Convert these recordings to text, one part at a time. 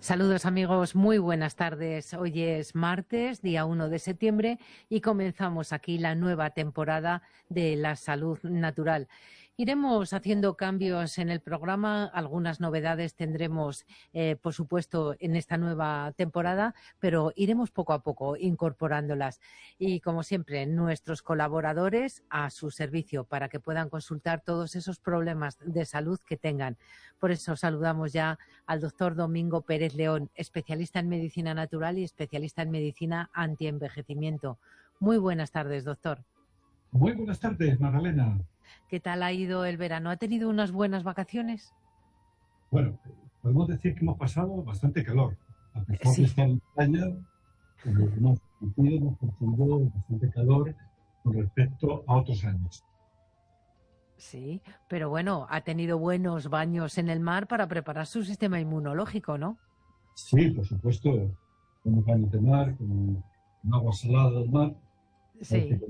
Saludos amigos, muy buenas tardes. Hoy es martes, día 1 de septiembre, y comenzamos aquí la nueva temporada de la salud natural. Iremos haciendo cambios en el programa, algunas novedades tendremos, por supuesto, en esta nueva temporada, pero iremos poco a poco incorporándolas. Y como siempre, nuestros colaboradores a su servicio para que puedan consultar todos esos problemas de salud que tengan. Por eso saludamos ya al doctor Domingo Pérez León, especialista en medicina natural y especialista en medicina antienvejecimiento. Muy buenas tardes, doctor. Muy buenas tardes, Magdalena. ¿Qué tal ha ido el verano? ¿Ha tenido unas buenas vacaciones? Bueno, podemos decir que hemos pasado bastante calor. A pesar Sí. de estar en playa, hemos percibido bastante calor con respecto a otros años. Sí, pero bueno, ha tenido buenos baños en el mar para preparar su sistema inmunológico, ¿no? Sí, por supuesto, con baños de mar, con agua salada del mar, Sí.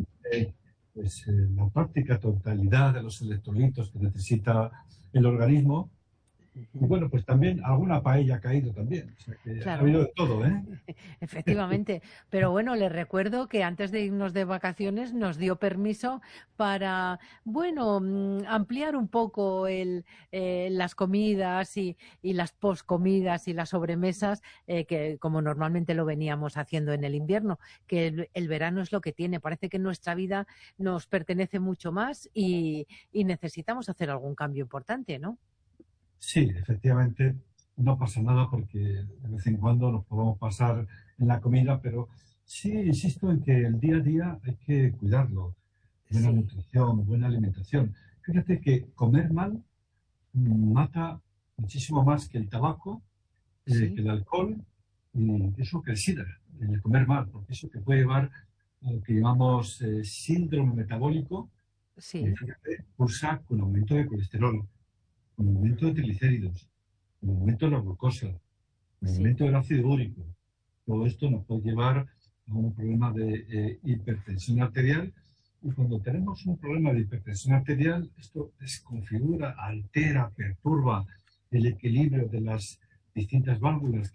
la práctica totalidad de los electrolitos que necesita el organismo. Y bueno, pues también alguna paella ha caído también. O sea que ha Claro, habido de todo, ¿eh? efectivamente. Pero bueno, les recuerdo que antes de irnos de vacaciones nos dio permiso para, bueno, ampliar un poco las comidas y las poscomidas y las sobremesas, que como normalmente lo veníamos haciendo en el invierno, que el verano es lo que tiene. Parece que nuestra vida nos pertenece mucho más y necesitamos hacer algún cambio importante, ¿no? Sí, efectivamente, no pasa nada porque de vez en cuando nos podemos pasar en la comida, pero sí insisto en que el día a día hay que cuidarlo. Buena Sí, nutrición, buena alimentación. Fíjate que comer mal mata muchísimo más que el tabaco, que sí, el alcohol y eso que el SIDA, el comer mal, porque eso te puede llevar a lo que llamamos síndrome metabólico, que sí, fíjate, cursa con aumento de colesterol, con aumento de triglicéridos, con aumento de la glucosa, con sí. aumento del ácido úrico. Todo esto nos puede llevar a un problema de hipertensión arterial. Y cuando tenemos un problema de hipertensión arterial, esto desconfigura, altera, perturba el equilibrio de las distintas válvulas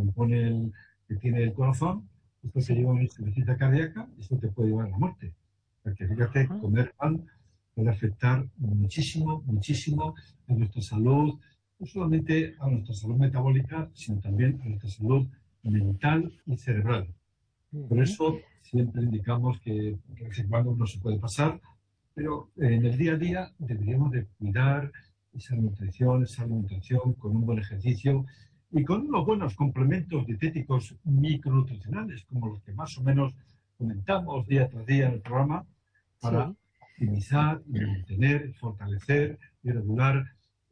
que tiene el corazón. Esto te lleva Sí. a una insuficiencia cardíaca y esto te puede llevar a la muerte. Porque fíjate, Ajá. comer mal puede afectar muchísimo, muchísimo a nuestra salud, no solamente a nuestra salud metabólica, sino también a nuestra salud mental y cerebral. Por Ujú. eso siempre indicamos que de vez en cuando no se puede pasar, pero en el día a día deberíamos de cuidar esa nutrición, esa alimentación con un buen ejercicio y con unos buenos complementos dietéticos micronutricionales, como los que más o menos comentamos día tras día en el programa, para Sí. optimizar y mantener, fortalecer y regular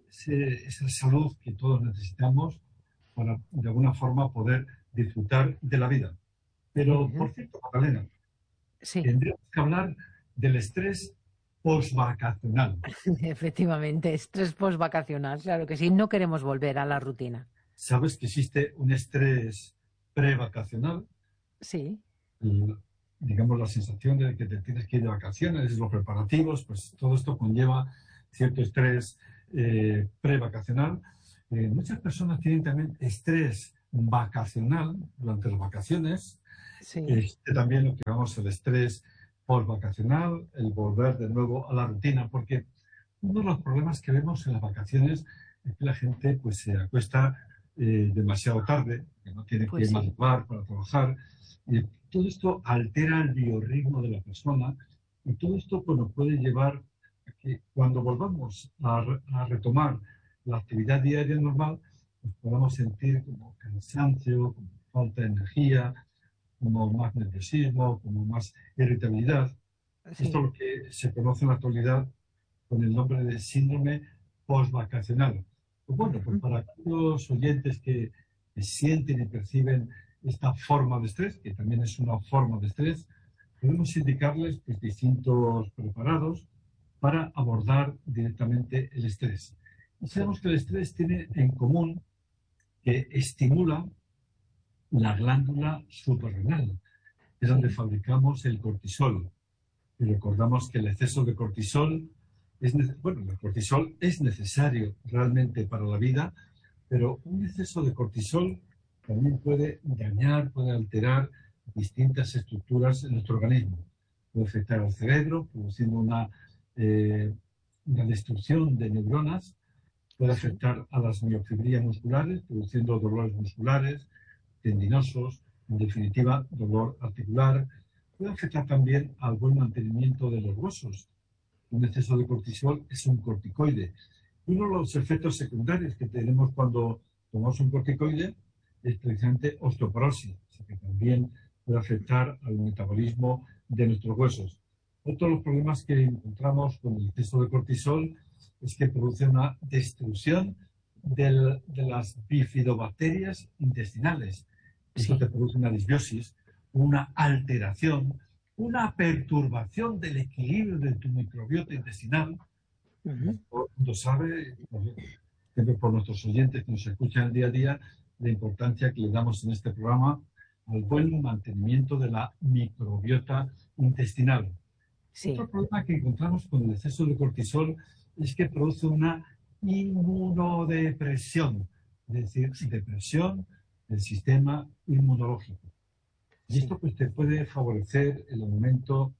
esa salud que todos necesitamos para, de alguna forma, poder disfrutar de la vida. Pero, Ujú. por cierto, Magdalena, Sí, tendríamos que hablar del estrés postvacacional. efectivamente, estrés postvacacional, claro que sí, no queremos volver a la rutina. Sabes que existe un estrés prevacacional, Sí, el- digamos la sensación de que te tienes que ir de vacaciones, los preparativos, pues todo esto conlleva cierto estrés prevacacional. Muchas personas tienen también estrés vacacional durante las vacaciones. sí, Existe también lo que llamamos el estrés postvacacional, el volver de nuevo a la rutina, porque uno de los problemas que vemos en las vacaciones es que la gente pues se acuesta demasiado tarde, que no tiene pues que sí, madrugar para trabajar, y todo esto altera el biorritmo de la persona y todo esto pues, nos puede llevar a que cuando volvamos a retomar la actividad diaria normal, pues podamos sentir como cansancio, como falta de energía, como más nerviosismo, como más irritabilidad. Esto es sí, lo que se conoce en la actualidad con el nombre de síndrome postvacacional. Pues bueno, pues ujú, para aquellos oyentes que sienten y perciben esta forma de estrés, que también es una forma de estrés, podemos indicarles pues, distintos preparados para abordar directamente el estrés. Y sabemos que el estrés tiene en común que estimula la glándula suprarrenal, es donde sí, fabricamos el cortisol. Y recordamos que el exceso de cortisol bueno, el cortisol es necesario realmente para la vida, pero un exceso de cortisol también puede dañar, puede alterar distintas estructuras en nuestro organismo. Puede afectar al cerebro, produciendo una destrucción de neuronas. Puede Sí. afectar a las miofibrillas musculares, produciendo dolores musculares, tendinosos, en definitiva, dolor articular. Puede afectar también al buen mantenimiento de los huesos. Un exceso de cortisol es un corticoide. Uno de los efectos secundarios que tenemos cuando tomamos un corticoide es precisamente osteoporosis, así que también puede afectar al metabolismo de nuestros huesos. Otro de los problemas que encontramos con el exceso de cortisol es que produce una destrucción de las bifidobacterias intestinales. Esto te Sí. produce una disbiosis, una alteración, una perturbación del equilibrio de tu microbiota intestinal. Ujú. Todo el mundo sabe, siempre por nuestros oyentes que nos escuchan el día a día, la importancia que le damos en este programa al buen mantenimiento de la microbiota intestinal. Otro Sí. problema que encontramos con el exceso de cortisol es que produce una inmunodepresión, es decir, Sí. depresión del sistema inmunológico. Y Sí. esto pues, te puede favorecer el aumento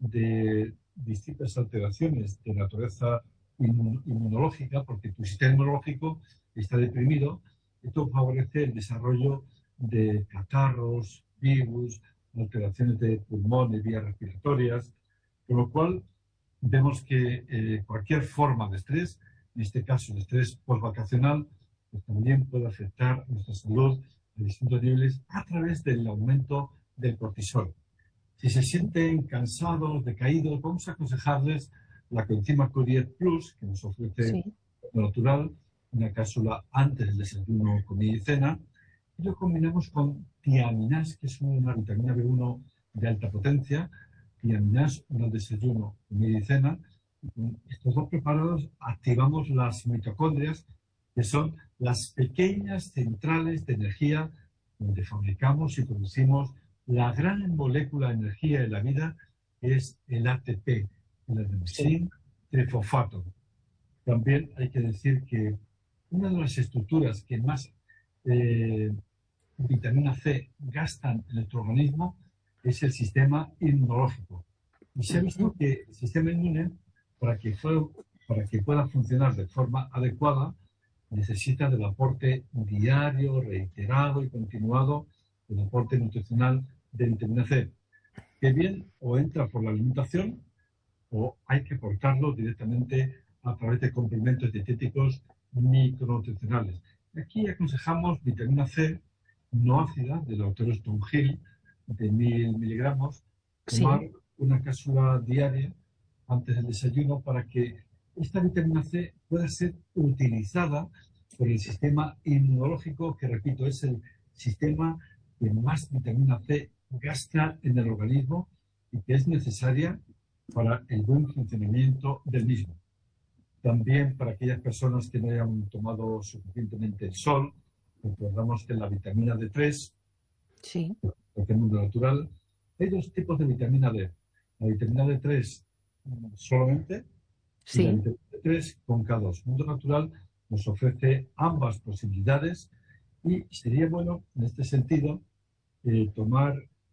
de distintas alteraciones de naturaleza inmunológica, porque tu sistema inmunológico está deprimido. Esto favorece el desarrollo de catarros, virus, alteraciones de pulmones, vías respiratorias, con lo cual vemos que cualquier forma de estrés, en este caso el estrés postvacacional, pues también puede afectar nuestra salud a distintos niveles a través del aumento del cortisol. Si se sienten cansados, decaídos, vamos a aconsejarles la coenzima Q10 Plus, que nos ofrece Sí. lo natural, una cápsula antes del desayuno, comida y cena, y lo combinamos con tiaminas, que es una vitamina B1 de alta potencia, tiaminas, un desayuno, comida y cena. Y con estos dos preparados activamos las mitocondrias, que son las pequeñas centrales de energía donde fabricamos y producimos la gran molécula de energía de la vida, que es el ATP, el Sí. adenosín trifosfato. También hay que decir que una de las estructuras que más eh, vitamina C gastan en nuestro organismo es el sistema inmunológico. Y se ha Ujú. visto que el sistema inmune, para que pueda funcionar de forma adecuada, necesita del aporte diario, reiterado y continuado del aporte nutricional de vitamina C, que bien o entra por la alimentación o hay que aportarlo directamente a través de complementos dietéticos micronutricionales. Aquí aconsejamos vitamina C no ácida del doctor Stone Hill de 1000 miligramos, tomar Sí. una cápsula diaria antes del desayuno para que esta vitamina C pueda ser utilizada por el sistema inmunológico, que repito, es el sistema que más vitamina C gasta en el organismo y que es necesaria para el buen funcionamiento del mismo. También para aquellas personas que no hayan tomado suficientemente el sol, recordamos que la vitamina D3, Sí. porque el mundo natural, hay dos tipos de vitamina D. La vitamina D3 solamente y la Sí. vitamina D3 con K2. El mundo natural nos ofrece ambas posibilidades y sería bueno, en este sentido, tomar,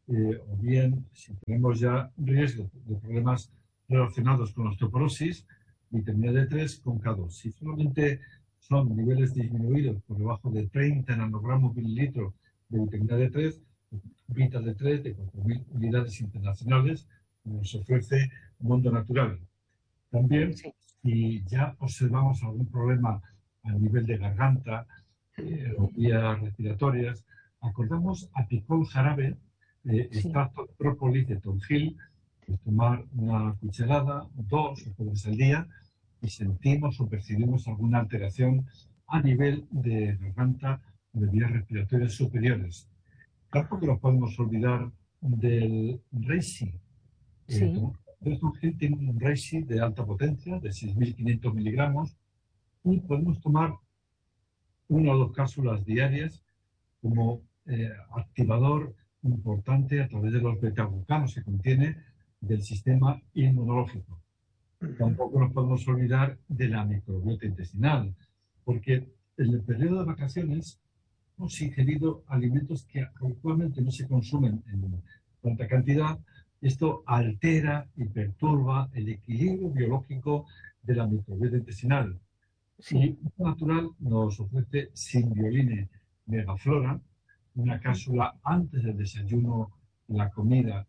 o bien, si tenemos ya riesgo de problemas relacionados con osteoporosis, vitamina D3 con K2. Si solamente son niveles disminuidos por debajo de 30 nanogramos mililitro de vitamina D3, Vita D3 de 4.000 unidades internacionales nos ofrece Mundo Natural. También, Sí. si ya observamos algún problema a nivel de garganta o vías respiratorias, acordamos apicol jarabe, Sí. extracto de própolis de tonjil, pues tomar una cucharada, dos o tres al día, y sentimos o percibimos alguna alteración a nivel de garganta o de vías respiratorias superiores. Tampoco Ajá. nos podemos olvidar del Reishi. Sí. Gel tiene un Reishi de alta potencia, de 6.500 miligramos, y podemos tomar una o dos cápsulas diarias como activador importante a través de los betaglucanos que contiene del sistema inmunológico. Ujú. Tampoco nos podemos olvidar de la microbiota intestinal, porque en el periodo de vacaciones hemos ingerido alimentos que habitualmente no se consumen en tanta cantidad. Esto altera y perturba el equilibrio biológico de la microbiota intestinal. Sí. Y Mundo Natural nos ofrece Symbioline Megaflora, una cápsula antes del desayuno, la comida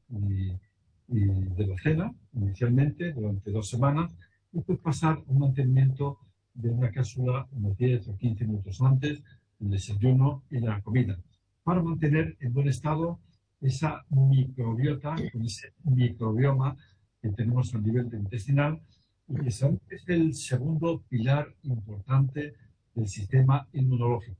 y de la cena, inicialmente, durante 2 semanas, y después pasar un mantenimiento de una cápsula unos 10 o 15 minutos antes del desayuno y la comida, para mantener en buen estado esa microbiota, con ese microbioma que tenemos a nivel intestinal y que sabemos que es el segundo pilar importante del sistema inmunológico.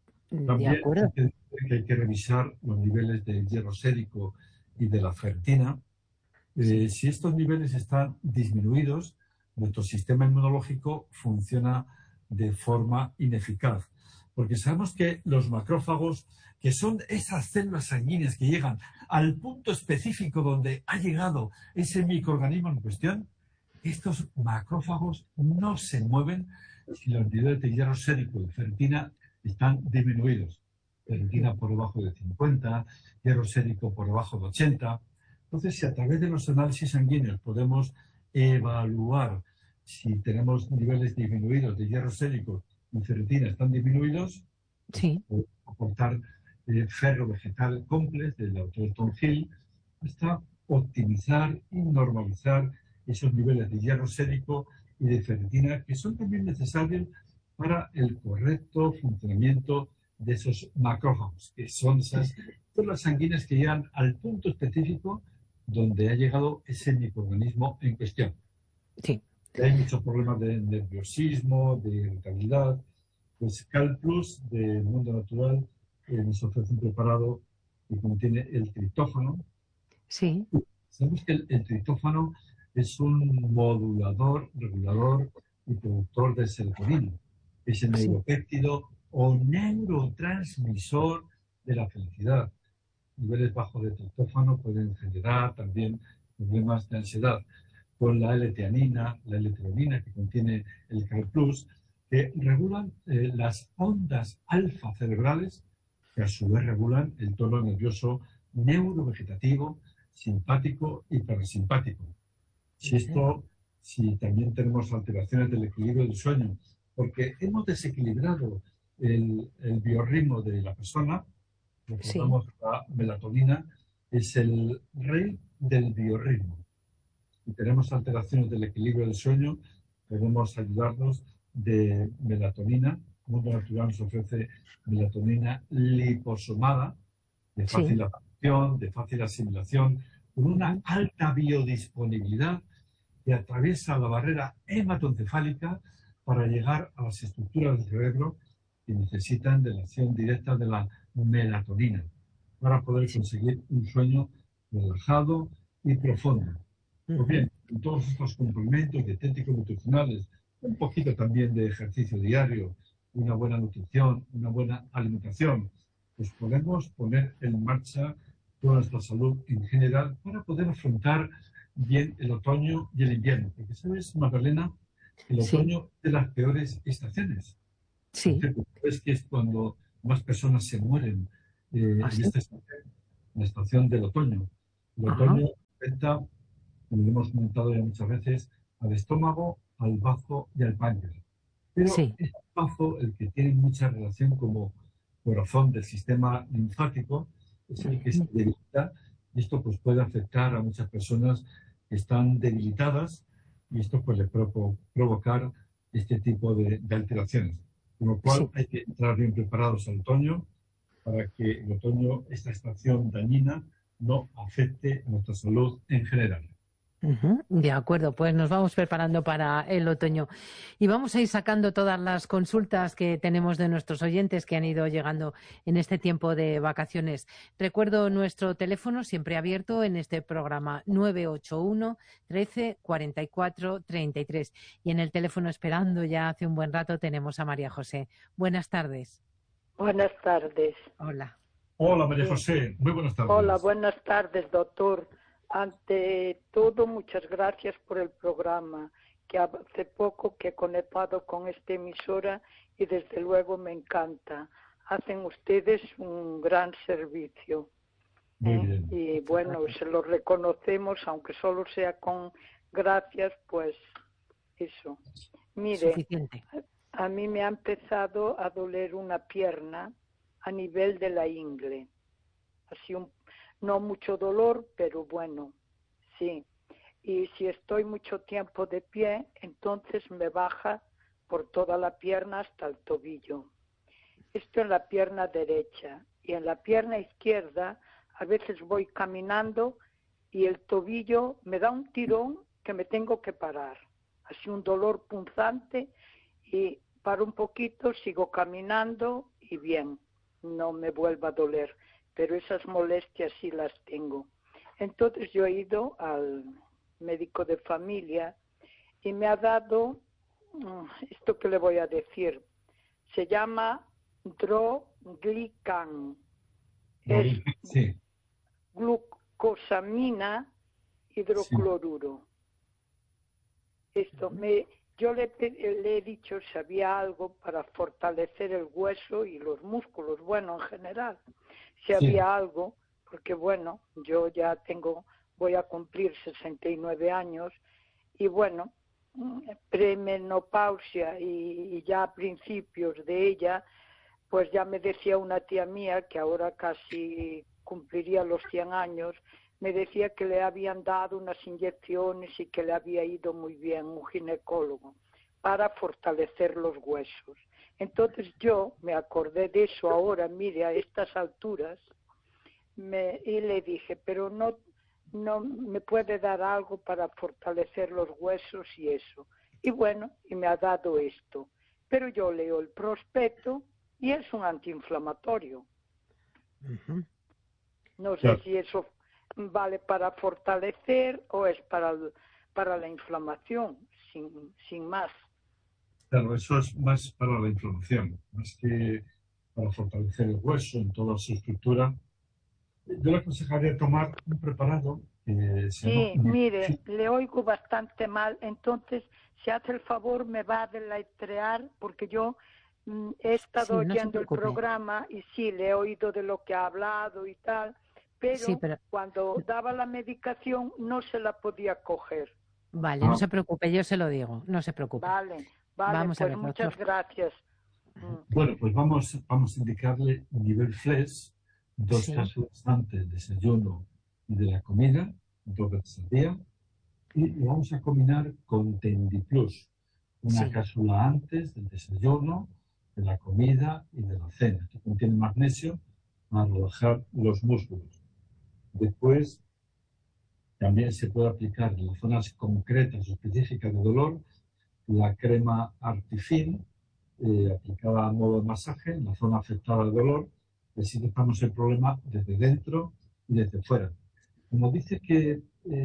De También acuerdo. hay que revisar los niveles de hierro sérico y de la ferritina. Sí. Si estos niveles están disminuidos, nuestro sistema inmunológico funciona de forma ineficaz. Porque sabemos que los macrófagos, que son esas células sanguíneas que llegan al punto específico donde ha llegado ese microorganismo en cuestión, estos macrófagos no se mueven si los niveles de hierro sérico y ferritina están disminuidos. Ferritina por debajo de 50, hierro sérico por debajo de 80. Entonces, si a través de los análisis sanguíneos podemos evaluar si tenemos niveles disminuidos de hierro sérico y ferritina están disminuidos, pues Sí. podemos aportar ferro vegetal complex del autor Tom Hill hasta optimizar y normalizar esos niveles de hierro sérico y de ferritina que son también necesarios para el correcto funcionamiento de esos macrófagos, que son esas células sanguíneas que llegan al punto específico donde ha llegado ese microorganismo en cuestión. Sí. Hay muchos problemas de nerviosismo, de irritabilidad. Pues CalPlus del Mundo Natural nos ofrece un preparado que contiene el triptófano. Sí. Sabemos que el triptófano es un modulador, regulador y productor de serotonina. Es el Sí. neuropéptido o neurotransmisor de la felicidad. Niveles bajos de triptófano pueden generar también problemas de ansiedad. Con la L-teanina, la L-tirolina que contiene el CalPlus, que regulan las ondas alfa cerebrales, que a su vez regulan el tono nervioso neurovegetativo, simpático y parasimpático. Si también tenemos alteraciones del equilibrio del sueño, porque hemos desequilibrado el biorritmo de la persona. Sí. Recordamos, la melatonina es el rey del biorritmo. Si tenemos alteraciones del equilibrio del sueño, podemos ayudarnos de melatonina. Mundo Natural nos ofrece melatonina liposomada, de Sí. fácil absorción, de fácil asimilación, con una alta biodisponibilidad que atraviesa la barrera hematoencefálica para llegar a las estructuras del cerebro que necesitan de la acción directa de la melatonina para poder Sí. conseguir un sueño relajado y profundo. Pues Ujú. bien, con todos estos complementos dietéticos nutricionales, un poquito también de ejercicio diario, una buena nutrición, una buena alimentación, pues podemos poner en marcha toda nuestra salud en general para poder afrontar bien el otoño y el invierno. Porque, ¿sabes, Magdalena? El Sí. otoño es de las peores estaciones. Por Sí. cierto, ¿sabes que es cuando más personas se mueren en Así. esta estación? La estación del otoño. El Ajá. otoño afecta, como lo hemos comentado ya muchas veces, al estómago, al bazo y al páncreas. Pero Sí. es el bazo el que tiene mucha relación como corazón del sistema linfático, es el que se Ujú. debilita y esto pues puede afectar a muchas personas que están debilitadas y esto pues le puede provocar este tipo de alteraciones. Con lo cual Sí. hay que entrar bien preparados al otoño para que el otoño, esta estación dañina, no afecte a nuestra salud en general. Ujú. De acuerdo, pues nos vamos preparando para el otoño y vamos a ir sacando todas las consultas que tenemos de nuestros oyentes que han ido llegando en este tiempo de vacaciones. Recuerdo nuestro teléfono siempre abierto en este programa 981 13 44 33 y en el teléfono esperando ya hace un buen rato tenemos a María José. Buenas tardes. Buenas tardes. Hola. Hola María Sí. José, muy buenas Hola, tardes. buenas tardes, doctor. Ante todo, muchas gracias por el programa, que hace poco que he conectado con esta emisora y desde luego me encanta. hacen ustedes un gran servicio. Muy bien. Y bueno, se lo reconocemos, aunque solo sea con gracias, pues eso. Mire, Suficiente. a mí me ha empezado a doler una pierna a nivel de la ingle. Así no mucho dolor, pero bueno, sí. Y si estoy mucho tiempo de pie, entonces me baja por toda la pierna hasta el tobillo. Esto en la pierna derecha. Y en la pierna izquierda, a veces voy caminando y el tobillo me da un tirón que me tengo que parar. Así un dolor punzante y paro un poquito, sigo caminando y bien, no me vuelva a doler. Pero esas molestias sí las tengo. Entonces yo he ido al médico de familia y me ha dado esto que le voy a decir. Se llama Droglican. Es Sí, glucosamina hidrocloruro. Esto yo le he dicho si había algo para fortalecer el hueso y los músculos, bueno, en general, si había algo, porque bueno, yo ya voy a cumplir 69 años y bueno, premenopausia y ya a principios de ella, pues ya me decía una tía mía que ahora casi cumpliría los 100 años, me decía que le habían dado unas inyecciones y que le había ido muy bien un ginecólogo para fortalecer los huesos. Entonces yo me acordé de eso ahora, mire, a estas alturas, y le dije, pero no me puede dar algo para fortalecer los huesos y eso. Y bueno, y me ha dado esto. Pero yo leo el prospecto y es un antiinflamatorio. No sé si eso vale para fortalecer o es para la inflamación, sin más. Claro, eso es más para la inflamación, más que para fortalecer el hueso en toda su estructura. Yo le aconsejaría tomar un preparado que se llama... Sí, mire, le oigo bastante mal, entonces, si hace el favor, me va a deletrear, porque yo he estado oyendo el programa y sí, le he oído de lo que ha hablado y tal, pero cuando daba la medicación no se la podía coger. Vale, no se preocupe, yo se lo digo, no se preocupe. Vale, vamos pues a ver, muchas gracias. Bueno, pues vamos a indicarle nivel FLES, 2 cápsulas antes del desayuno y de la comida, 2 veces al día, y lo vamos a combinar con Tendiplus, una cápsula antes del desayuno, de la comida y de la cena, que contiene magnesio para relajar los músculos. Después, también se puede aplicar en las zonas concretas o específicas de dolor la crema Artifin, aplicada a modo de masaje en la zona afectada del dolor, y así tratamos el problema desde dentro y desde fuera. Como dice que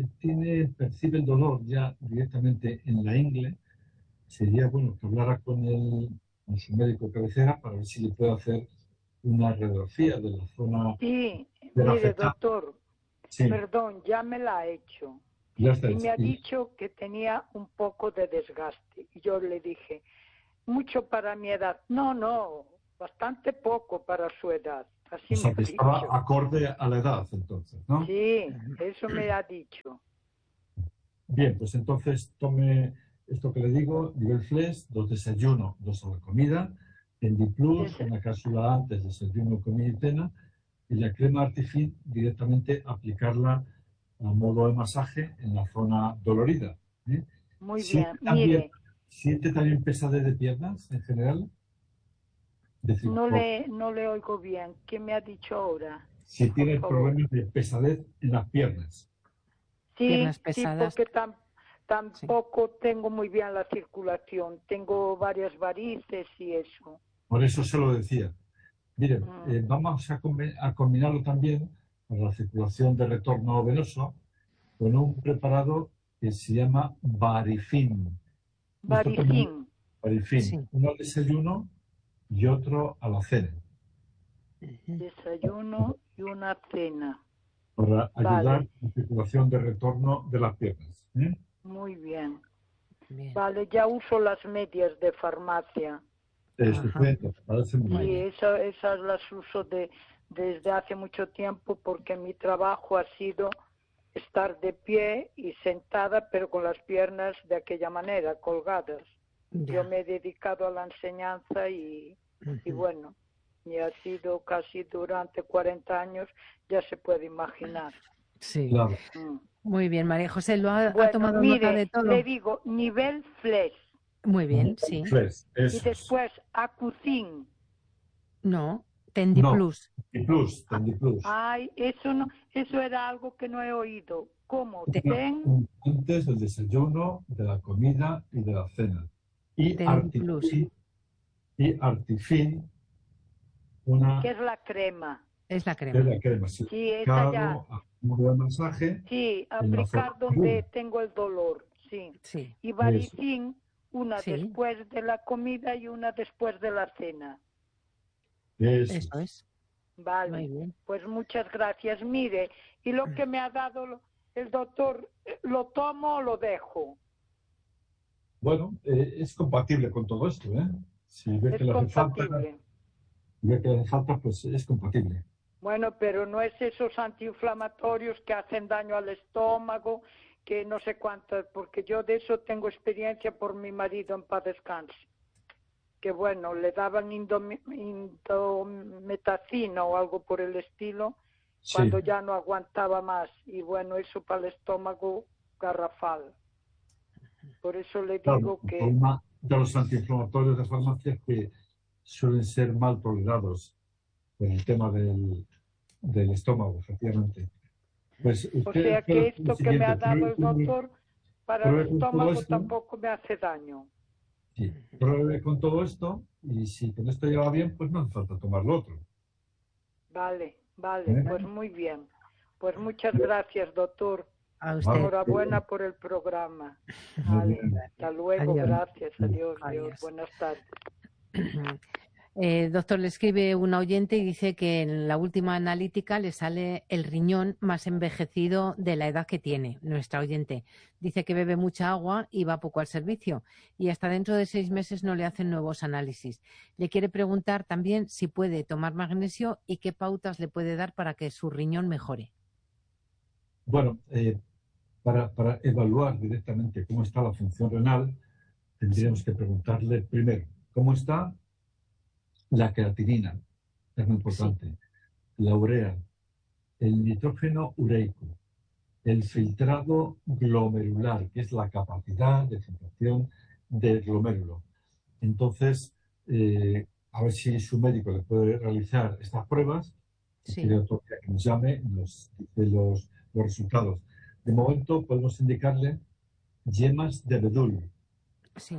percibe el dolor ya directamente en la ingle, sería bueno que hablara con su médico cabecera para ver si le puede hacer una radiografía de la zona. Sí, mire, doctor, perdón, ya me la ha hecho. Ya está y me ha dicho que tenía un poco de desgaste. Y yo le dije, mucho para mi edad. No, bastante poco para su edad. Así me ha dicho. Estaba acorde a la edad, entonces, ¿no? Sí, eso me ha dicho. Bien, pues entonces tome esto que le digo, nivel FLES, 2 desayunos, 2 a la comida, Tendiplus, una cápsula antes, desayuno, comida y cena, y la crema Artifin directamente aplicarla a modo de masaje en la zona dolorida. Muy bien, mire. ¿Siente también pesadez de piernas en general? No le oigo bien. ¿Qué me ha dicho ahora? Si tiene problemas de pesadez en las piernas. Sí, porque tampoco tengo muy bien la circulación. Tengo varias varices y eso. Por eso se lo decía. Miren, vamos a combinarlo también con la circulación de retorno venoso con un preparado que se llama Varifin. Varifin. Varifin. Uno al desayuno y otro a la cena. Desayuno y una cena. Para ayudar a la circulación de retorno de las piernas. Muy bien. Vale, ya uso las medias de farmacia. Estupendo, me parece muy Sí, bien. esas las uso desde hace mucho tiempo porque mi trabajo ha sido estar de pie y sentada, pero con las piernas de aquella manera, colgadas. Yo me he dedicado a la enseñanza y bueno, y ha sido casi durante 40 años, ya se puede imaginar. Sí, claro. Muy bien, María José, ¿ha Bueno, tomado nota de mire, todo? le digo, nivel flex. Muy bien, sí. Flex, Y eso es. después, acucin. No, Tendi No, Plus. Tendi Plus. Ay, eso era algo que no he oído. ¿Cómo? Antes del desayuno, de la comida y de la cena. Y Tendi Plus. Artifin, ¿Qué es la crema? Es la que es crema. la crema. Sí, esa ya. Un de masaje. Sí, en la aplicar zona donde tengo el dolor, sí. Sí. Y varicin, una Sí. después de la comida y una después de la cena. Eso es. Vale, Muy bien. pues muchas gracias. Mire, y lo que me ha dado el doctor, ¿lo tomo o lo dejo? Bueno, es compatible con todo esto, ¿eh? Si ve que Es le hace falta, compatible. pues es compatible. Bueno, pero no es esos antiinflamatorios que hacen daño al estómago, que no sé cuánto, porque yo de eso tengo experiencia por mi marido, en paz descanse. Que bueno, le daban indometacina o algo por el estilo, cuando ya no aguantaba más. Y bueno, eso para el estómago garrafal. Por eso le digo que... De los antiinflamatorios de farmacia que suelen ser mal tolerados por el tema del estómago, efectivamente. Pues o sea que esto que me ha dado el doctor para el estómago tampoco me hace daño. Sí, pruebe con todo esto y si con esto lleva bien, pues no hace falta tomar lo otro. Vale, pues muy bien. Pues muchas gracias, doctor. A usted. Enhorabuena por el programa. Vale, hasta luego, Adiós. Gracias, adiós. Buenas tardes. Doctor, le escribe un oyente y dice que en la última analítica le sale el riñón más envejecido de la edad que tiene, nuestra oyente. Dice que bebe mucha agua y va poco al servicio y hasta dentro de 6 meses no le hacen nuevos análisis. Le quiere preguntar también si puede tomar magnesio y qué pautas le puede dar para que su riñón mejore. Bueno, para evaluar directamente cómo está la función renal, tendríamos que preguntarle primero cómo está la creatinina, es muy importante, la urea, el nitrógeno ureico, el filtrado glomerular, que es la capacidad de filtración del glomérulo. Entonces, a ver si su médico le puede realizar estas pruebas, que nos llame y nos dice los resultados. De momento podemos indicarle yemas de bedul. Sí.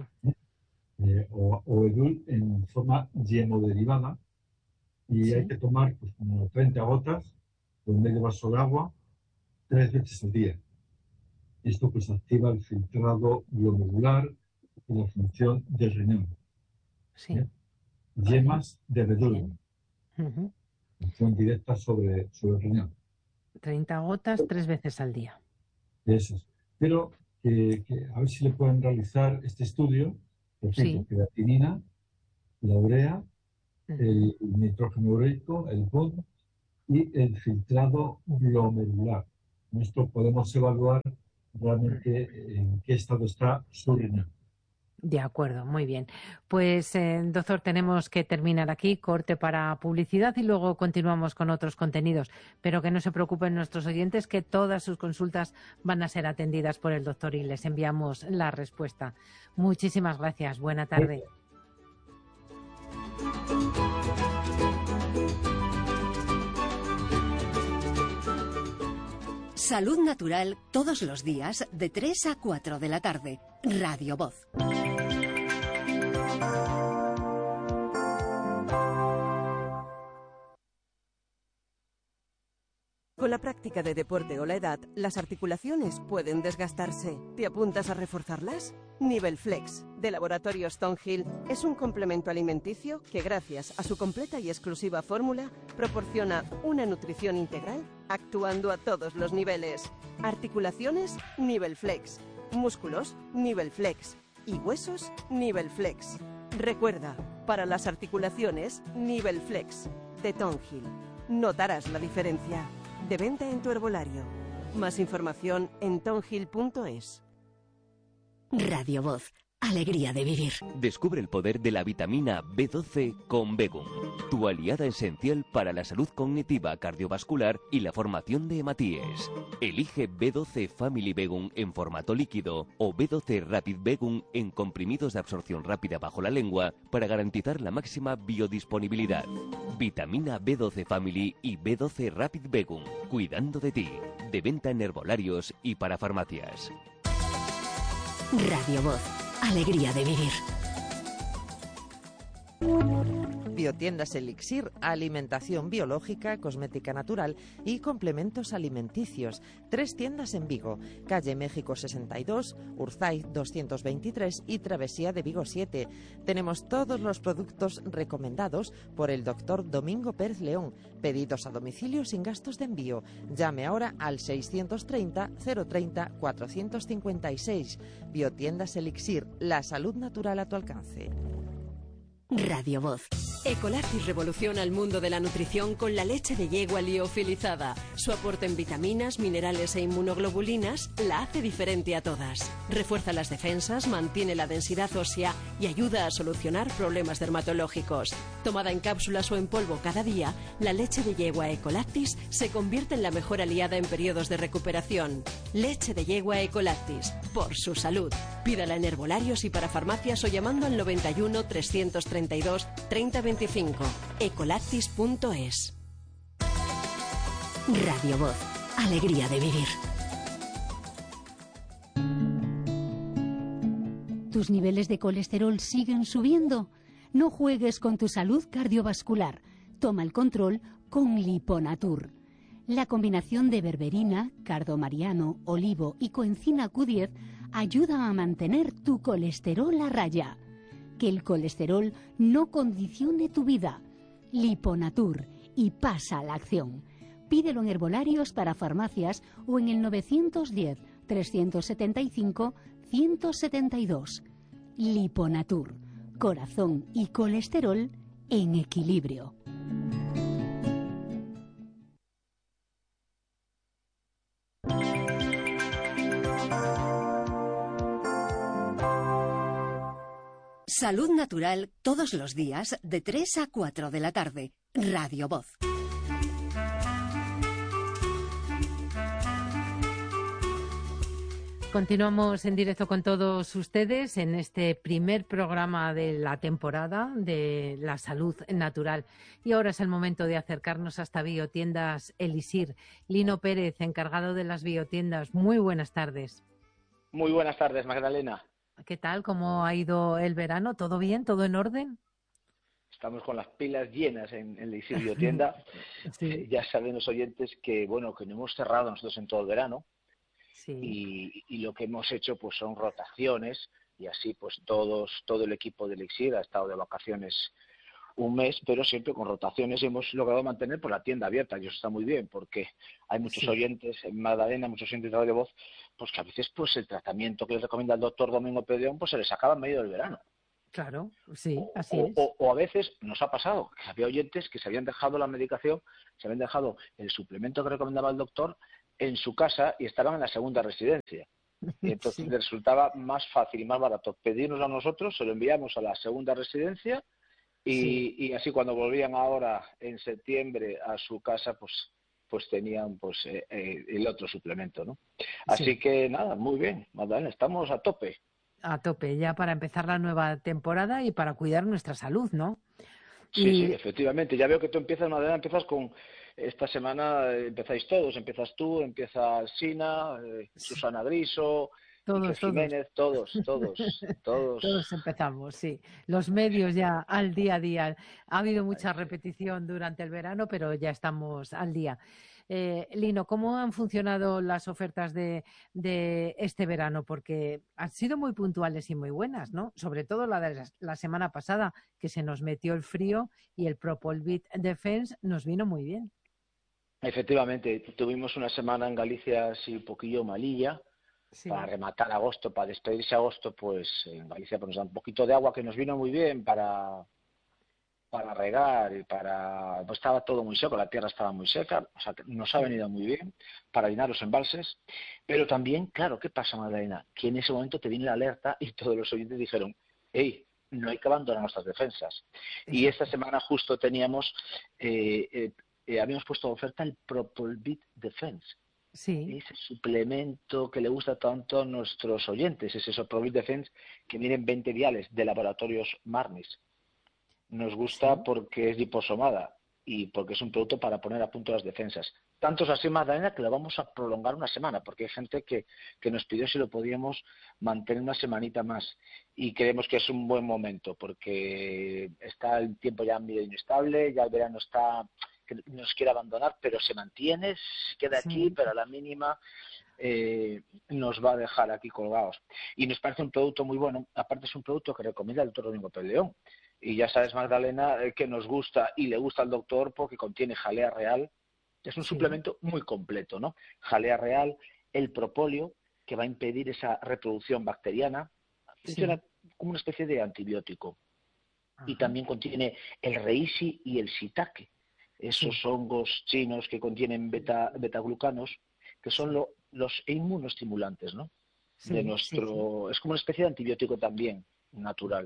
O edul en forma hemodderivada y hay que tomar pues, como 30 gotas con medio vaso de agua 3 veces al día. Esto pues activa el filtrado glomerular y la función del riñón. Yemas de bedul. Función directa sobre el riñón. 30 gotas 3 veces al día. Eso es. Pero a ver si le pueden realizar este estudio. Por ejemplo, creatinina, la urea, el nitrógeno ureico, el POD y el filtrado glomerular. Con esto podemos evaluar realmente en qué estado está su riñón. De acuerdo, muy bien. Pues, doctor, tenemos que terminar aquí, corte para publicidad y luego continuamos con otros contenidos. Pero que no se preocupen nuestros oyentes, que todas sus consultas van a ser atendidas por el doctor y les enviamos la respuesta. Muchísimas gracias. Buena tarde. Salud Natural todos los días de 3 a 4 de la tarde. Radio Voz. Con la práctica de deporte o la edad, las articulaciones pueden desgastarse. ¿Te apuntas a reforzarlas? Nivel Flex, de Laboratorio Stonehill, es un complemento alimenticio que, gracias a su completa y exclusiva fórmula, proporciona una nutrición integral, actuando a todos los niveles. Articulaciones, Nivel Flex. Músculos, Nivel Flex. Y huesos, Nivel Flex. Recuerda, Para las articulaciones, Nivel Flex, de Tonghil. Notarás la diferencia. De venta en tu herbolario. Más información en tonghil.es. Radio Voz. Alegría de vivir. Descubre el poder de la vitamina B12 con Begum, tu aliada esencial para la salud cognitiva, cardiovascular y la formación de hematíes. Elige B12 Family Begum en formato líquido o B12 Rapid Begum en comprimidos de absorción rápida bajo la lengua para garantizar la máxima biodisponibilidad. Vitamina B12 Family y B12 Rapid Begum, cuidando de ti. De venta en herbolarios y para farmacias. Radio Voz. Alegría de vivir. Biotiendas Elixir, alimentación biológica, cosmética natural y complementos alimenticios. 3 tiendas en Vigo, calle México 62, Urzaiz 223 y Travesía de Vigo 7. Tenemos todos los productos recomendados por el doctor Domingo Pérez León. Pedidos a domicilio sin gastos de envío. Llame ahora al 630 030 456. Biotiendas Elixir, la salud natural a tu alcance. Radio Voz. Ecolactis revoluciona el mundo de la nutrición con la leche de yegua liofilizada. Su aporte en vitaminas, minerales e inmunoglobulinas la hace diferente a todas. Refuerza las defensas, mantiene la densidad ósea y ayuda a solucionar problemas dermatológicos. Tomada en cápsulas o en polvo cada día, la leche de yegua Ecolactis se convierte en la mejor aliada en periodos de recuperación. Leche de yegua Ecolactis, por su salud. Pídala en herbolarios y para farmacias o llamando al 91 332 3025. Ecolactis.es. Radio Voz. Alegría de vivir. ¿Tus niveles de colesterol siguen subiendo? No juegues con tu salud cardiovascular. Toma el control con Liponatur. La combinación de berberina, cardomariano, olivo y coenzima Q10 ayuda a mantener tu colesterol a raya. Que el colesterol no condicione tu vida. Liponatur, y pasa a la acción. Pídelo en herbolarios para farmacias o en el 910 375 172. Liponatur, corazón y colesterol en equilibrio. Salud natural todos los días de 3 a 4 de la tarde. Radio Voz. Continuamos en directo con todos ustedes en este primer programa de la temporada de la salud natural. Y ahora es el momento de acercarnos hasta Biotiendas Elixir. Lino Pérez, encargado de las biotiendas. Muy buenas tardes. Muy buenas tardes, Magdalena. ¿Qué tal? ¿Cómo ha ido el verano? ¿Todo bien? ¿Todo en orden? Estamos con las pilas llenas en Elixir Biotienda. Sí. Ya saben los oyentes que, bueno, que no hemos cerrado nosotros en todo el verano. Sí. Y lo que hemos hecho pues son rotaciones y así pues todo el equipo de Elixir ha estado de vacaciones un mes, pero siempre con rotaciones hemos logrado mantener pues la tienda abierta, y eso está muy bien porque hay muchos oyentes en Magdalena, muchos oyentes de Radio Voz, pues que a veces pues el tratamiento que les recomienda el doctor Domingo Pedreón pues se les acaba en medio del verano. Claro, sí, así es. O a veces nos ha pasado que había oyentes que se habían dejado la medicación, se habían dejado el suplemento que recomendaba el doctor en su casa y estaban en la segunda residencia. Y entonces les resultaba más fácil y más barato pedirnos a nosotros, se lo enviamos a la segunda residencia y así cuando volvían ahora en septiembre a su casa, pues tenían pues el otro suplemento, ¿no? Así que nada, muy bien, Magdalena, estamos a tope. A tope, ya para empezar la nueva temporada y para cuidar nuestra salud, ¿no? Sí, efectivamente. Ya veo que tú empiezas, Magdalena, empiezas con... Esta semana empezáis todos, empiezas tú, empieza Sina, Susana Griso, Jiménez, todos. Todos empezamos, sí. Los medios ya al día a día. Ha habido mucha repetición durante el verano, pero ya estamos al día. Lino, ¿cómo han funcionado las ofertas de este verano? Porque han sido muy puntuales y muy buenas, ¿no? Sobre todo la de la semana pasada, que se nos metió el frío y el Propolvit Defense nos vino muy bien. Efectivamente, tuvimos una semana en Galicia así un poquillo malilla, para rematar agosto, para despedirse agosto, pues en Galicia pues nos da un poquito de agua que nos vino muy bien para para regar y para... Pues estaba todo muy seco, la tierra estaba muy seca, o sea, que nos ha venido muy bien para llenar los embalses, pero también, claro, ¿qué pasa, Magdalena? Que en ese momento te viene la alerta y todos los oyentes dijeron, hey, no hay que abandonar nuestras defensas. Y esta semana justo teníamos, habíamos puesto de oferta el Propolvit Defense. Sí. Ese suplemento que le gusta tanto a nuestros oyentes, es ese Propolvit Defense que viene en 20 viales de Laboratorios Marnis. Nos gusta porque es liposomada y porque es un producto para poner a punto las defensas. Tanto es así, Magdalena, que lo vamos a prolongar una semana, porque hay gente que nos pidió si lo podíamos mantener una semanita más. Y creemos que es un buen momento, porque está el tiempo ya medio inestable, ya el verano está que nos quiere abandonar, pero se mantiene, queda aquí, pero a la mínima nos va a dejar aquí colgados. Y nos parece un producto muy bueno. Aparte es un producto que recomienda el doctor Domingo Pérez León. Y ya sabes, Magdalena, que nos gusta y le gusta al doctor porque contiene jalea real. Es un suplemento muy completo, ¿no? Jalea real, el propóleo, que va a impedir esa reproducción bacteriana. Funciona como una especie de antibiótico. Y también contiene el reishi y el shiitake, esos hongos chinos que contienen betaglucanos, que son los inmunoestimulantes, ¿no? De nuestro, es como una especie de antibiótico también natural.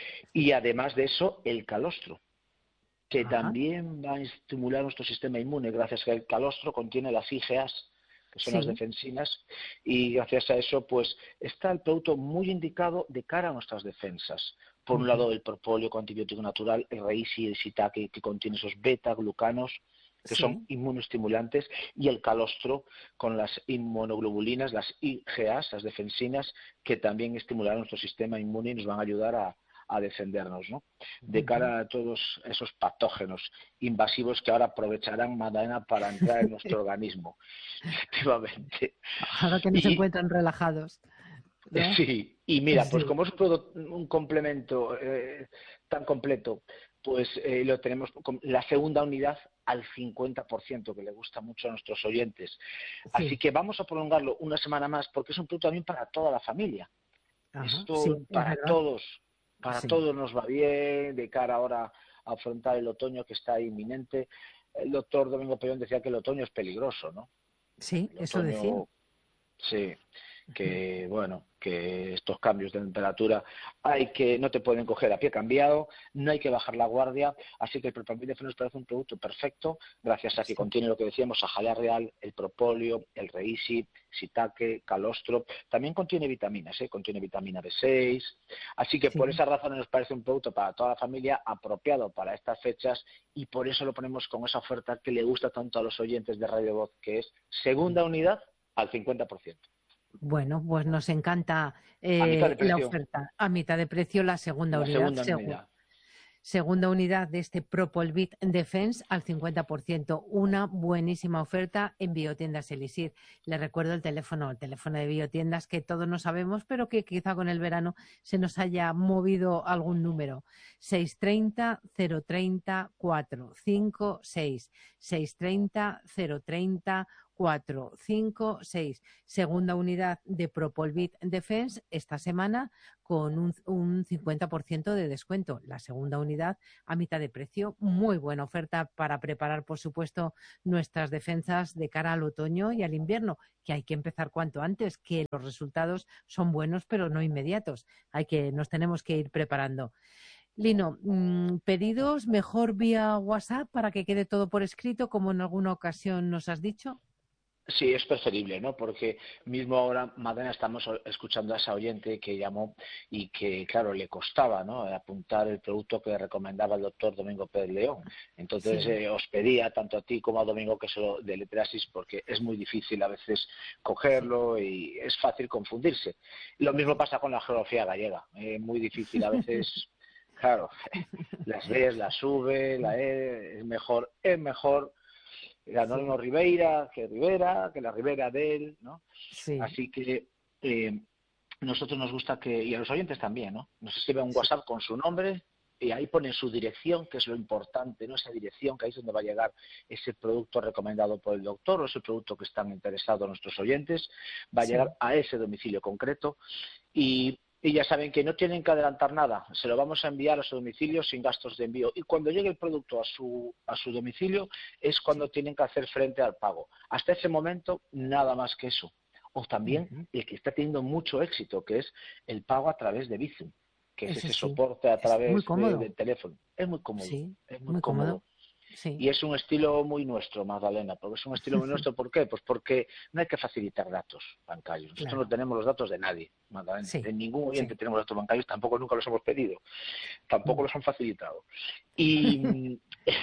Y además de eso, el calostro, que también va a estimular nuestro sistema inmune, gracias a que el calostro contiene las IgAs, que son las defensinas, y gracias a eso, pues, está el producto muy indicado de cara a nuestras defensas. Por un lado, el propóleo con antibiótico natural, el reishi y el shiitake, que contiene esos beta-glucanos, que son inmunoestimulantes, y el calostro con las inmunoglobulinas, las IgAs, las defensinas, que también estimularán nuestro sistema inmune y nos van a ayudar a defendernos, ¿no? De cara a todos esos patógenos invasivos que ahora aprovecharán, Magdalena, para entrar en nuestro organismo. Efectivamente. Ahora que nos encuentran relajados, ¿no? Sí, y mira, pues como es un complemento tan completo, pues lo tenemos con la segunda unidad al 50%, que le gusta mucho a nuestros oyentes. Así que vamos a prolongarlo una semana más, porque es un producto también para toda la familia. Esto para todos. Para todos nos va bien, de cara ahora a afrontar el otoño que está inminente. El doctor Domingo Pellón decía que el otoño es peligroso, ¿no? Sí, eso decía. Sí, que bueno, que estos cambios de temperatura no te pueden coger a pie cambiado, no hay que bajar la guardia, así que el Propolvit Defense nos parece un producto perfecto, gracias a que contiene lo que decíamos, a jalea real, el propóleo, el reishi, shiitake, calostro, también contiene vitaminas, contiene vitamina B6, así que por esa razón nos parece un producto para toda la familia, apropiado para estas fechas, y por eso lo ponemos con esa oferta que le gusta tanto a los oyentes de Radio Voz, que es segunda unidad al 50%. Bueno, pues nos encanta la oferta. A mitad de precio la segunda unidad. Segunda unidad de este Propolvit Defense al 50%. Una buenísima oferta en Biotiendas Elixir. Les recuerdo el teléfono de Biotiendas que todos no sabemos, pero que quizá con el verano se nos haya movido algún número. 630 030 456. 630 030 456. Segunda unidad de Propolvit Defense esta semana con un 50% de descuento. La segunda unidad a mitad de precio. Muy buena oferta para preparar, por supuesto, nuestras defensas de cara al otoño y al invierno, que hay que empezar cuanto antes, que los resultados son buenos pero no inmediatos. Nos tenemos que ir preparando. Lino, ¿pedidos mejor vía WhatsApp para que quede todo por escrito, como en alguna ocasión nos has dicho? Sí, es preferible, ¿no? Porque mismo ahora, Magdalena, estamos escuchando a esa oyente que llamó y que, claro, le costaba, ¿no?, apuntar el producto que recomendaba el doctor Domingo Pérez León. Entonces, os pedía, tanto a ti como a Domingo, que se lo deletreasis, porque es muy difícil a veces cogerlo y es fácil confundirse. Lo mismo pasa con la geografía gallega. Muy difícil a veces, claro, las ves, las sube, la E, es mejor la Norma Ribeira, que Rivera, que la Ribera de él, ¿no? Sí. Así que nosotros nos gusta y a los oyentes también, ¿no? Nos escribe un WhatsApp con su nombre y ahí ponen su dirección, que es lo importante, ¿no? Esa dirección, que ahí es donde va a llegar ese producto recomendado por el doctor o ese producto que están interesados nuestros oyentes, va a llegar a ese domicilio concreto y Y ya saben que no tienen que adelantar nada, se lo vamos a enviar a su domicilio sin gastos de envío. Y cuando llegue el producto a su domicilio es cuando tienen que hacer frente al pago. Hasta ese momento, nada más que eso. O también el que está teniendo mucho éxito, que es el pago a través de Bizum, que es ese soporte a través del teléfono. Es muy cómodo. Sí, es muy cómodo. Sí. Y es un estilo muy nuestro, Magdalena, porque es un estilo muy nuestro. ¿Por qué? Pues porque no hay que facilitar datos bancarios. Nosotros no tenemos los datos de nadie, Magdalena. Sí. De ningún oyente tenemos datos bancarios, tampoco nunca los hemos pedido, tampoco los han facilitado. Y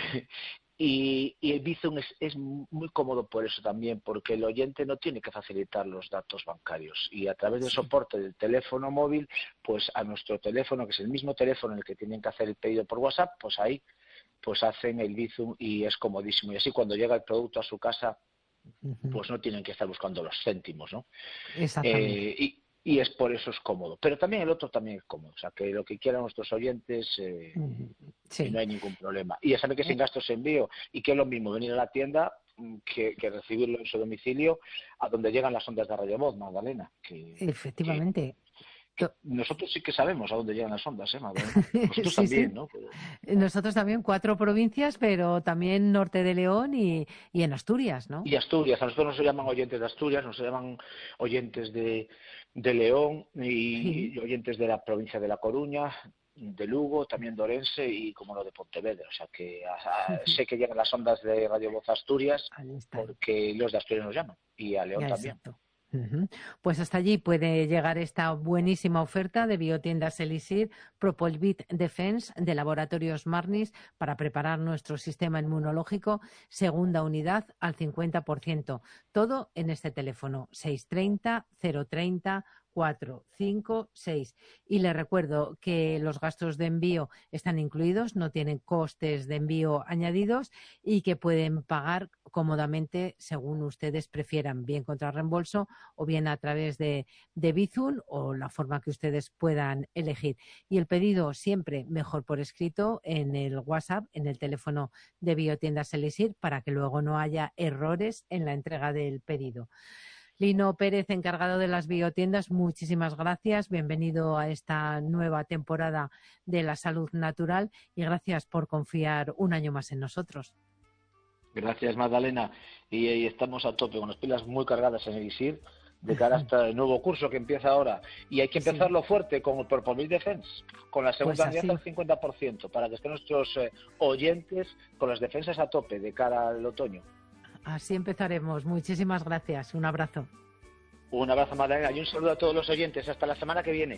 el Bizum es muy cómodo por eso también, porque el oyente no tiene que facilitar los datos bancarios. Y a través del soporte del teléfono móvil, pues a nuestro teléfono, que es el mismo teléfono en el que tienen que hacer el pedido por WhatsApp, pues ahí pues hacen el Bizum y es comodísimo. Y así cuando llega el producto a su casa, pues no tienen que estar buscando los céntimos, ¿no? Exactamente. Y es por eso es cómodo. Pero también el otro también es cómodo. O sea, que lo que quieran nuestros oyentes, no hay ningún problema. Y ya saben que sin gastos de envío, y que es lo mismo venir a la tienda que recibirlo en su domicilio, a donde llegan las ondas de Radio Voz, Magdalena. Efectivamente. Nosotros sí que sabemos a dónde llegan las ondas, Magdalena. Nosotros también, ¿no? Nosotros también, 4 provincias, pero también norte de León y en Asturias, ¿no? Y Asturias. A nosotros no se llaman oyentes de Asturias, nos llaman oyentes de León y oyentes de la provincia de La Coruña, de Lugo, también de Orense y como lo de Pontevedra. O sea que sé que llegan las ondas de Radio Voz a Asturias porque los de Asturias nos llaman y a León también. Exacto. Pues hasta allí puede llegar esta buenísima oferta de Biotiendas Elixir Propolvit Defense de Laboratorios Marnis para preparar nuestro sistema inmunológico, segunda unidad al 50%. Todo en este teléfono 630 030 456. Y les recuerdo que los gastos de envío están incluidos, no tienen costes de envío añadidos y que pueden pagar cómodamente según ustedes prefieran, bien contra reembolso o bien a través de Bizum o la forma que ustedes puedan elegir. Y el pedido siempre mejor por escrito en el WhatsApp, en el teléfono de Biotiendas Elixir, para que luego no haya errores en la entrega del pedido. Lino Pérez, encargado de las biotiendas, muchísimas gracias. Bienvenido a esta nueva temporada de la salud natural y gracias por confiar un año más en nosotros. Gracias, Magdalena. Y estamos a tope, con las pilas muy cargadas en Elixir, de cara hasta el nuevo curso que empieza ahora. Y hay que empezarlo fuerte con el Propolvit Defense, con la segunda unidad al 50%, para que estén nuestros oyentes con las defensas a tope de cara al otoño. Así empezaremos. Muchísimas gracias. Un abrazo. Un abrazo, Magdalena, y un saludo a todos los oyentes. Hasta la semana que viene.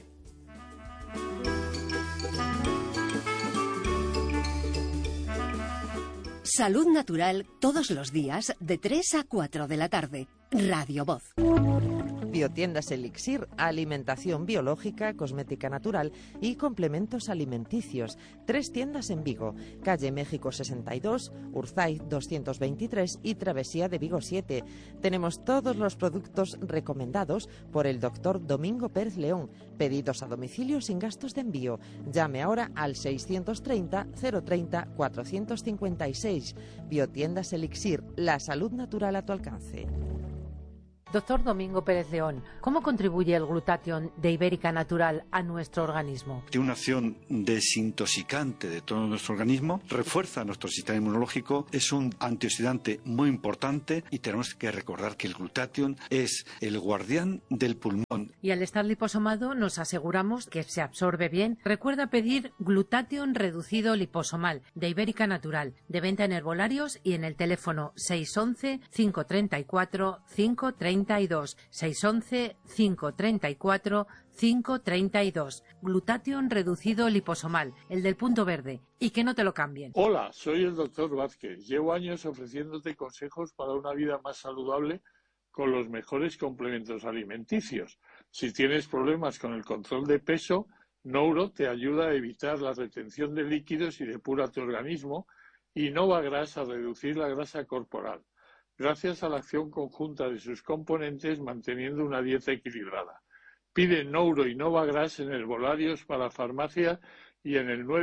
Salud Natural todos los días de 3 a 4 de la tarde. Radio Voz. Biotiendas Elixir, alimentación biológica, cosmética natural y complementos alimenticios. 3 tiendas en Vigo, calle México 62, Urzaiz 223 y Travesía de Vigo 7. Tenemos todos los productos recomendados por el doctor Domingo Pérez León. Pedidos a domicilio sin gastos de envío. Llame ahora al 630 030 456. Biotiendas Elixir, la salud natural a tu alcance. Doctor Domingo Pérez León, ¿cómo contribuye el glutatión de Ibérica Natural a nuestro organismo? Tiene una acción desintoxicante de todo nuestro organismo, refuerza nuestro sistema inmunológico, es un antioxidante muy importante y tenemos que recordar que el glutatión es el guardián del pulmón. Y al estar liposomado nos aseguramos que se absorbe bien. Recuerda pedir glutatión reducido liposomal de Ibérica Natural, de venta en herbolarios y en el teléfono 611 534 532. 611 534 532. Glutatión reducido liposomal, el del punto verde. Y que no te lo cambien. Hola, soy el doctor Vázquez. Llevo años ofreciéndote consejos para una vida más saludable con los mejores complementos alimenticios. Si tienes problemas con el control de peso, Nouro te ayuda a evitar la retención de líquidos y depura tu organismo, y Novagras a reducir la grasa corporal, gracias a la acción conjunta de sus componentes manteniendo una dieta equilibrada. Pide Nouro y Novagras en herbolarios para farmacia y en el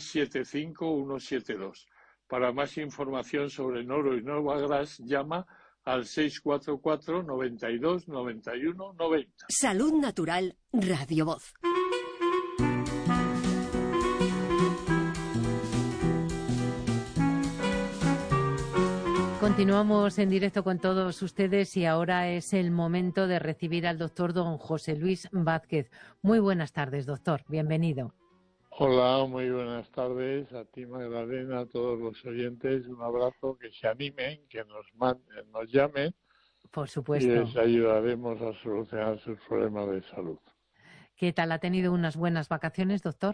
910-375-172. Para más información sobre Nouro y Novagras, llama al 644 92 91 90. Salud Natural, Radio Voz. Continuamos en directo con todos ustedes y ahora es el momento de recibir al doctor don José Luis Vázquez. Muy buenas tardes, doctor. Bienvenido. Hola, muy buenas tardes a ti, Magdalena, a todos los oyentes. Un abrazo, que se animen, que nos llamen. Por supuesto. Y les ayudaremos a solucionar sus problemas de salud. ¿Qué tal? ¿Ha tenido unas buenas vacaciones, doctor?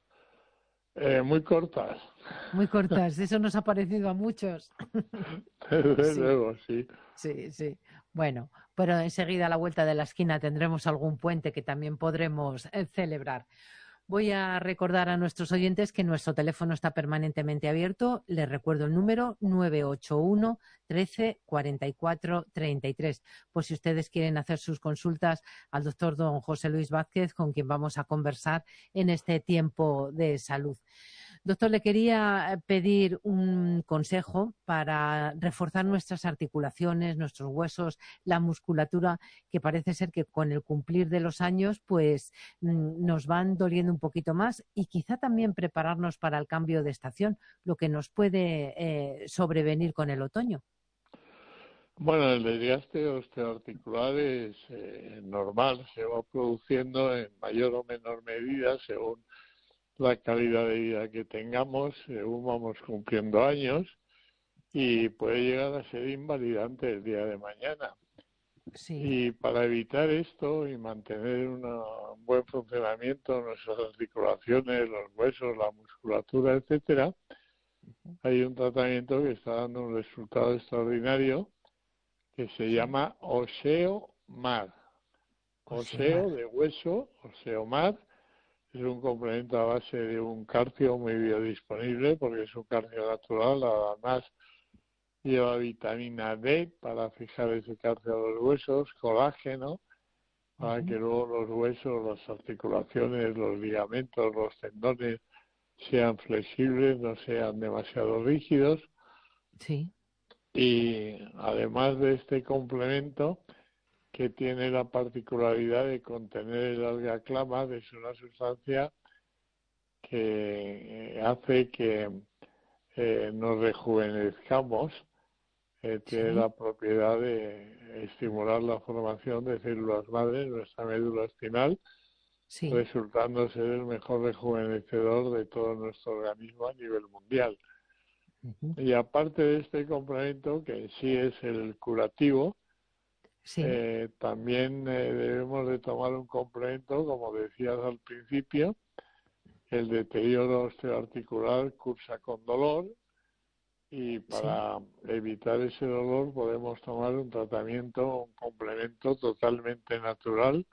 Muy cortas. Muy cortas, eso nos ha parecido a muchos. Desde luego, sí. Sí, sí. Bueno, pero enseguida a la vuelta de la esquina tendremos algún puente que también podremos celebrar. Voy a recordar a nuestros oyentes que nuestro teléfono está permanentemente abierto. Les recuerdo el número 981 13 44 33. Por si ustedes quieren hacer sus consultas al doctor don José Luis Vázquez, con quien vamos a conversar en este tiempo de salud. Doctor, le quería pedir un consejo para reforzar nuestras articulaciones, nuestros huesos, la musculatura, que parece ser que con el cumplir de los años pues nos van doliendo un poquito más, y quizá también prepararnos para el cambio de estación, lo que nos puede sobrevenir con el otoño. Bueno, el desgaste osteoarticular es normal, se va produciendo en mayor o menor medida según la calidad de vida que tengamos, según vamos cumpliendo años, y puede llegar a ser invalidante el día de mañana. Sí. Y para evitar esto y mantener un buen funcionamiento de nuestras articulaciones, los huesos, la musculatura, etcétera, hay un tratamiento que está dando un resultado extraordinario que se llama OSEOMAR. Oseo de hueso, OSEOMAR. Es un complemento a base de un calcio muy biodisponible, porque es un calcio natural. Además, lleva vitamina D para fijar ese calcio a los huesos, colágeno, para que luego los huesos, las articulaciones, los ligamentos, los tendones sean flexibles, no sean demasiado rígidos. Sí. Y además de este complemento, que tiene la particularidad de contener el alga clama, es una sustancia que hace que nos rejuvenezcamos, tiene la propiedad de estimular la formación de células madre en nuestra médula espinal, resultando ser el mejor rejuvenecedor de todo nuestro organismo a nivel mundial. Y aparte de este complemento, que en sí es el curativo, también debemos de tomar un complemento, como decías al principio. El deterioro osteoarticular cursa con dolor, y para evitar ese dolor podemos tomar un tratamiento, un complemento totalmente natural,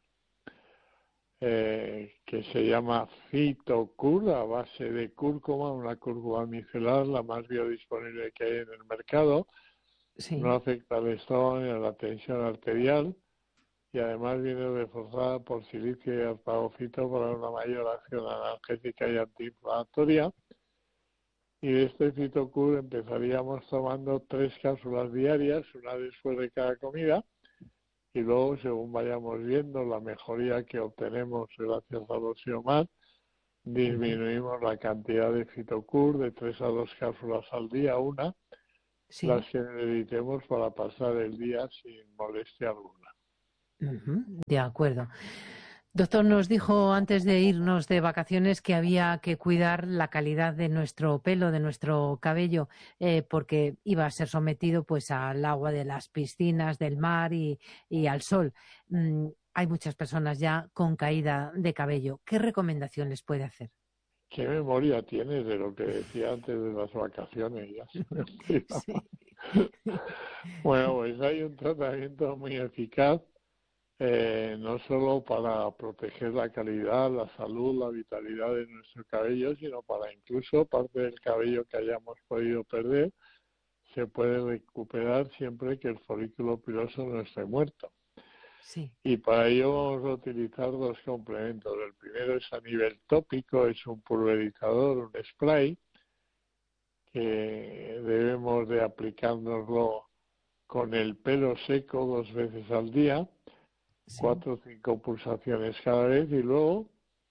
que se llama Phytocur, a base de cúrcuma, una cúrcuma micelar, la más biodisponible que hay en el mercado. No afecta al estómago ni a la tensión arterial, y además viene reforzada por silicio y arpagofito para una mayor acción analgésica y antiinflamatoria. Y de este Phytocur empezaríamos tomando 3 cápsulas diarias, una después de cada comida, y luego, según vayamos viendo la mejoría que obtenemos gracias al OSEOMAR, disminuimos la cantidad de Phytocur de 3 a 2 cápsulas al día, las que necesitemos para pasar el día sin molestia alguna. De acuerdo. Doctor, nos dijo antes de irnos de vacaciones que había que cuidar la calidad de nuestro pelo, de nuestro cabello, porque iba a ser sometido pues al agua de las piscinas, del mar y al sol. Hay muchas personas ya con caída de cabello. ¿Qué recomendación les puede hacer? ¿Qué memoria tienes de lo que decía antes de las vacaciones? Ya se me olvidaba. Bueno, pues hay un tratamiento muy eficaz, no solo para proteger la calidad, la salud, la vitalidad de nuestro cabello, sino para incluso parte del cabello que hayamos podido perder, se puede recuperar siempre que el folículo piloso no esté muerto. Y para ello vamos a utilizar 2 complementos. El primero es a nivel tópico, es un pulverizador, un spray, que debemos de aplicárnoslo con el pelo seco 2 veces al día, 4 o 5 pulsaciones cada vez, y luego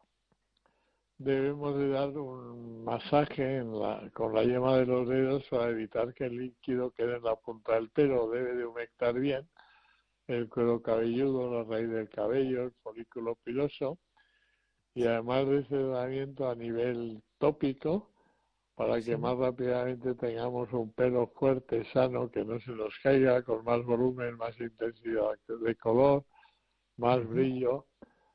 debemos de dar un masaje con la yema de los dedos para evitar que el líquido quede en la punta del pelo. Debe de humectar bien el cuero cabelludo, la raíz del cabello, el folículo piloso, y además de ese tratamiento a nivel tópico, para que más rápidamente tengamos un pelo fuerte, sano, que no se nos caiga, con más volumen, más intensidad de color, más brillo,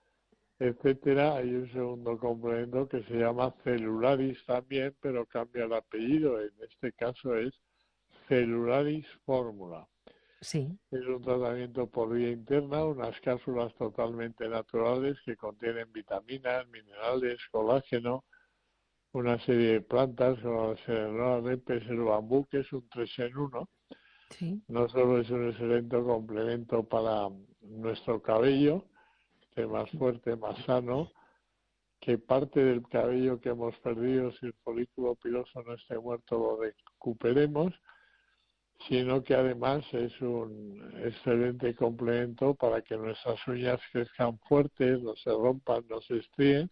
etcétera. Hay un segundo complemento que se llama Celularis también, pero cambia el apellido. En este caso es Celularis Fórmula. Sí. Es un tratamiento por vía interna, unas cápsulas totalmente naturales que contienen vitaminas, minerales, colágeno, una serie de plantas como la Serenora repes, el bambú, que es un 3 en 1. Sí. No solo es un excelente complemento para nuestro cabello, que es más fuerte, más sano, que parte del cabello que hemos perdido, si el folículo piloso no esté muerto, lo recuperemos, sino que además es un excelente complemento para que nuestras uñas crezcan fuertes, no se rompan, no se estríen,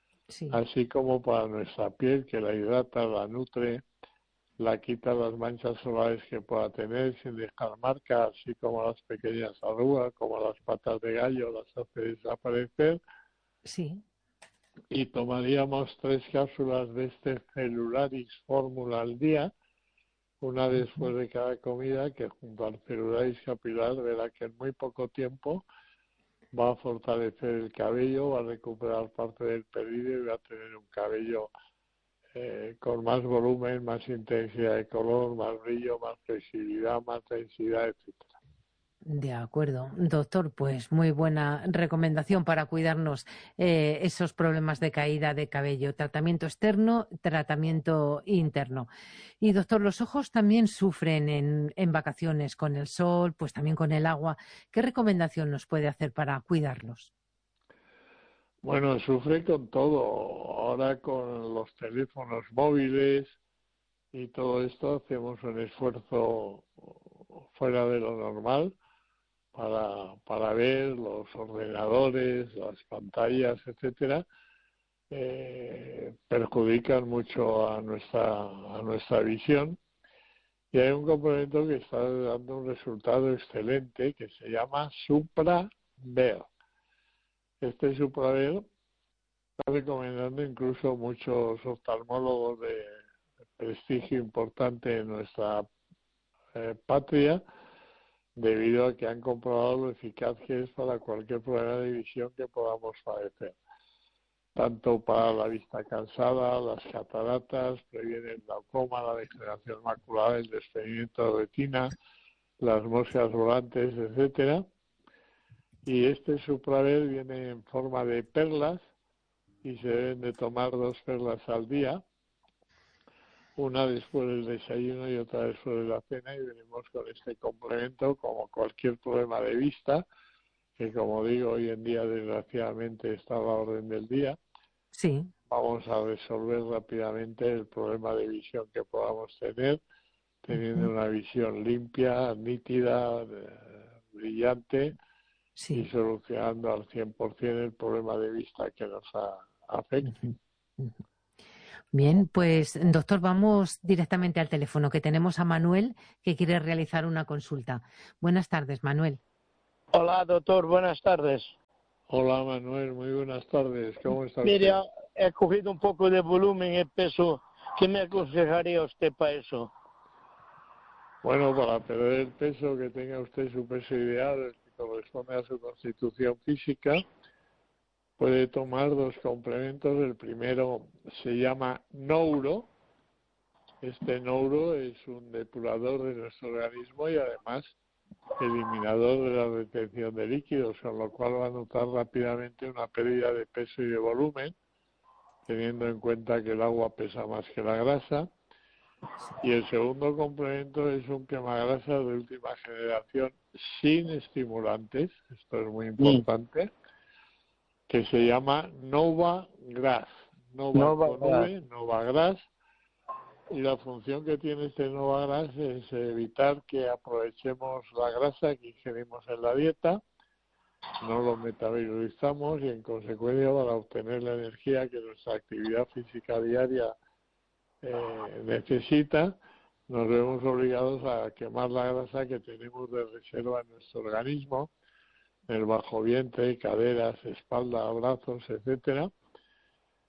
así como para nuestra piel, que la hidrata, la nutre, la quita las manchas solares que pueda tener sin dejar marcas, así como las pequeñas arrugas, como las patas de gallo, las hace desaparecer. Sí. Y tomaríamos 3 cápsulas de este Celularis Fórmula al día, una después de cada comida, que junto al Celularis capilar verá que en muy poco tiempo va a fortalecer el cabello, va a recuperar parte del periodo y va a tener un cabello con más volumen, más intensidad de color, más brillo, más flexibilidad, más densidad, etcétera. De acuerdo, doctor, pues muy buena recomendación para cuidarnos esos problemas de caída de cabello, tratamiento externo, tratamiento interno. Y doctor, los ojos también sufren en vacaciones con el sol, pues también con el agua. ¿Qué recomendación nos puede hacer para cuidarlos? Bueno, sufre con todo. Ahora con los teléfonos móviles y todo esto hacemos un esfuerzo fuera de lo normal para ver los ordenadores, las pantallas, etcétera, perjudican mucho a nuestra visión. Y hay un complemento que está dando un resultado excelente que se llama SupraVer. Este SupraVer está recomendando incluso muchos oftalmólogos de prestigio importante en nuestra patria, debido a que han comprobado lo eficaz que es para cualquier problema de visión que podamos padecer. Tanto para la vista cansada, las cataratas, previene el glaucoma, la degeneración macular, el desprendimiento de retina, las moscas volantes, etcétera. Y este SupraVer viene en forma de perlas y se deben de tomar 2 perlas al día, una después del desayuno y otra después de la cena, y venimos con este complemento como cualquier problema de vista, que como digo, hoy en día desgraciadamente está a la orden del día. Sí. Vamos a resolver rápidamente el problema de visión que podamos tener, teniendo una visión limpia, nítida, brillante, y solucionando al 100% el problema de vista que nos afecta. Bien, pues doctor, vamos directamente al teléfono, que tenemos a Manuel, que quiere realizar una consulta. Buenas tardes, Manuel. Hola, doctor, buenas tardes. Hola, Manuel, muy buenas tardes. ¿Cómo está usted? Mira, he cogido un poco de volumen y peso. ¿Qué me aconsejaría usted para eso? Bueno, para perder el peso, que tenga usted su peso ideal, el que corresponde a su constitución física, puede tomar 2 complementos. El primero se llama Nouro. Este Nouro es un depurador de nuestro organismo y además eliminador de la retención de líquidos, con lo cual va a notar rápidamente una pérdida de peso y de volumen, teniendo en cuenta que el agua pesa más que la grasa. Y el segundo complemento es un quemagrasa de última generación sin estimulantes, esto es muy importante, que se llama Nova Grass. Nova con V, Nova Grass, Y la función que tiene este Novagras es evitar que aprovechemos la grasa que ingerimos en la dieta, no lo metabolizamos y en consecuencia para obtener la energía que nuestra actividad física diaria necesita, nos vemos obligados a quemar la grasa que tenemos de reserva en nuestro organismo, en el bajo vientre, caderas, espalda, brazos, etcétera,